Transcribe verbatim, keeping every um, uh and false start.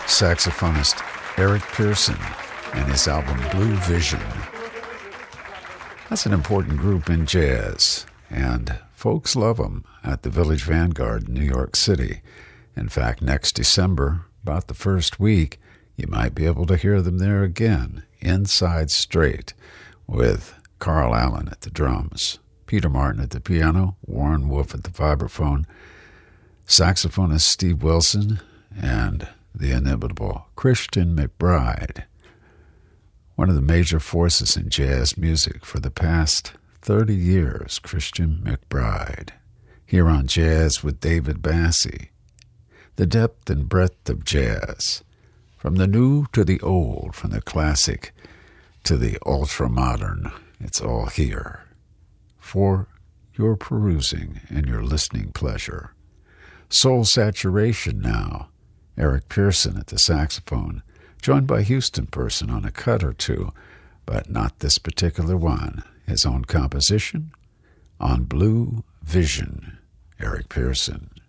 saxophonist Eric Pearson and his album Blue Vision. That's an important group in jazz, and folks love them at the Village Vanguard in New York City. In fact, next December, about the first week, you might be able to hear them there again, inside straight, with Carl Allen at the drums, Peter Martin at the piano, Warren Wolf at the vibraphone, saxophonist Steve Wilson, and the inimitable Christian McBride, one of the major forces in jazz music for the past thirty years, Christian McBride, here on Jazz with David Bassey. The depth and breadth of jazz, from the new to the old, from the classic to the ultra-modern, it's all here for your perusing and your listening pleasure. Soul Saturation now, Eric Pearson at the saxophone, joined by Houston Person on a cut or two, but not this particular one. His own composition on Blue Vision, Eric Pearson.